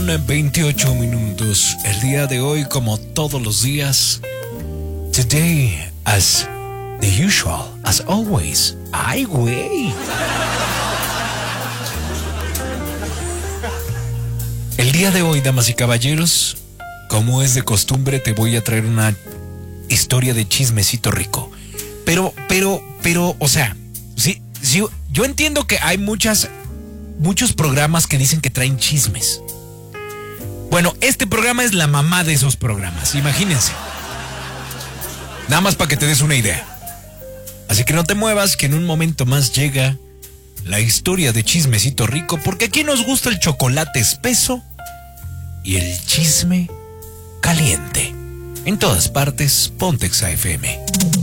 28 minutos. El día de hoy, como todos los días, today as the usual, as always. ¡Ay, güey! El día de hoy, damas y caballeros, como es de costumbre, te voy a traer una historia de chismecito rico. Pero, o sea, sí, yo entiendo que hay muchos programas que dicen que traen chismes. Bueno, este programa es la mamá de esos programas, imagínense. Nada más para que te des una idea. Así que no te muevas, que en un momento más llega la historia de chismecito rico, porque aquí nos gusta el chocolate espeso y el chisme caliente. En todas partes, Ponte Exa FM.